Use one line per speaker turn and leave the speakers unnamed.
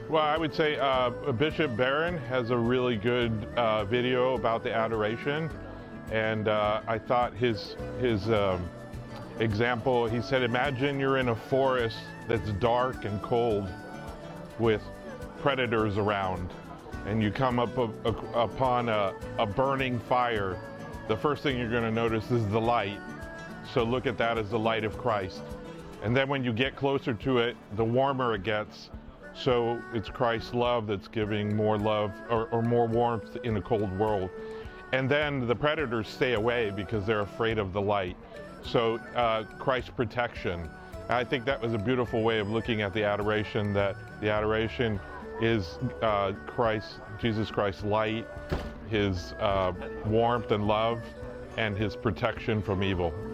Well, I would say Bishop Barron has a really good video about the adoration, and I thought his example. He said, imagine you're in a forest that's dark and cold, with predators around, and you come upon a burning fire. The first thing you're going to notice is the light. So look at that as the light of Christ. And then when you get closer to it, the warmer it gets. So it's Christ's love that's giving more love or more warmth in a cold world. And then the predators stay away because they're afraid of the light. So Christ's protection. I think that was a beautiful way of looking at the adoration, that the adoration is Jesus Christ's light, his warmth and love, and his protection from evil.